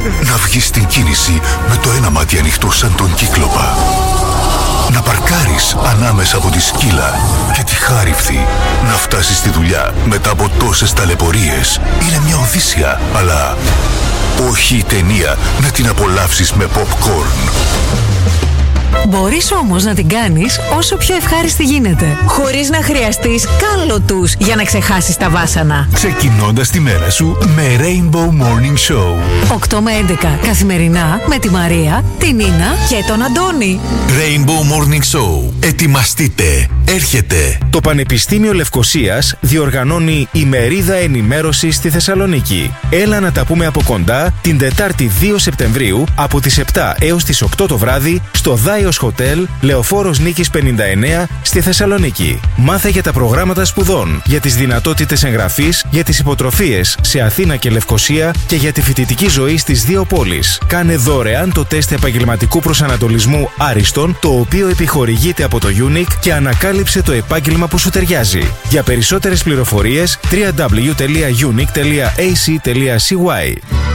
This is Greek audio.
Να βγεις στην κίνηση με το ένα μάτι ανοιχτό σαν τον Κύκλοπα. Να παρκάρεις ανάμεσα από τη σκύλα και τη χάριφθη. Να φτάσεις στη δουλειά μετά από τόσες ταλαιπωρίες. Είναι μια οδύσσια, αλλά όχι η ταινία να την απολαύσεις με popcorn. Μπορείς όμως να την κάνεις όσο πιο ευχάριστη γίνεται, χωρίς να χρειαστείς καν λωτούς για να ξεχάσεις τα βάσανα. Ξεκινώντας τη μέρα σου με Rainbow Morning Show. 8 με 11 καθημερινά με τη Μαρία, την Νίνα και τον Αντώνη. Rainbow Morning Show. Ετοιμαστείτε. Έρχεται. Το Πανεπιστήμιο Λευκωσίας διοργανώνει ημερίδα ενημέρωσης στη Θεσσαλονίκη. Έλα να τα πούμε από κοντά την Τετάρτη 2 Σεπτεμβρίου από τις 7 έως τις 8 το βράδυ στο Δάιος Χοτέλ, Λεωφόρος Νίκης 59 στη Θεσσαλονίκη. Μάθε για τα προγράμματα σπουδών, για τις δυνατότητες εγγραφής, για τις υποτροφίες σε Αθήνα και Λευκωσία και για τη φοιτητική ζωή στις δύο πόλεις. Κάνε δωρεάν το τεστ επαγγελματικού προσανατολισμού Άριστον, το οποίο επιχορηγείται από το UNIC και ανακάλυψε το επάγγελμα που σου ταιριάζει. Για περισσότερες πληροφορίες www.unic.ac.cy.